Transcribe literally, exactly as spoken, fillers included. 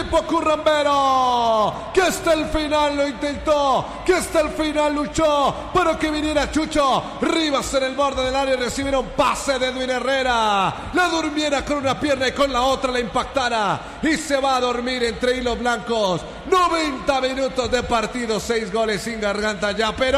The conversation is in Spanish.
equipo currambero, que hasta el final lo intentó, que hasta el final luchó, pero que viniera Chucho Rivas en el borde del área y recibiera un pase de Edwin Herrera, la durmiera con una pierna y con la otra la impactara y se va a dormir entre hilos blancos. noventa minutos de partido, seis goles sin garganta ya, pero